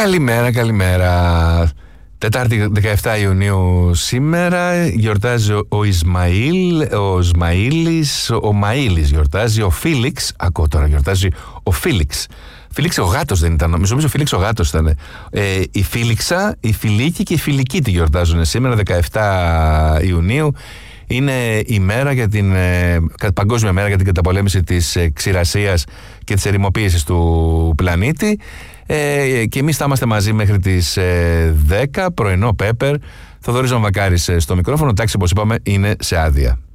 Καλημέρα. Τετάρτη 17 Ιουνίου σήμερα γιορτάζει ο Ισμαήλ, ο Ισμαήλης, ο Μαΐλης γιορτάζει, ο Φίλιξ, ακούω τώρα γιορτάζει ο Φίλιξ. Φίλιξ ο γάτος δεν ήταν, νομίζω ο Φίλιξ ο γάτος ήταν. Η Φίλιξα, η Φιλίκη και η Φιλική τη γιορτάζουν σήμερα 17 Ιουνίου. Είναι η μέρα για την παγκόσμια μέρα για την καταπολέμηση της ξηρασίας και της ερημοποίησης του πλανήτη. Και εμείς θα είμαστε μαζί μέχρι τις 10, πρωινό Πέπερ. Θοδωρής Βαμβακάρης στο μικρόφωνο. Τάξη, όπως είπαμε, είναι σε άδεια.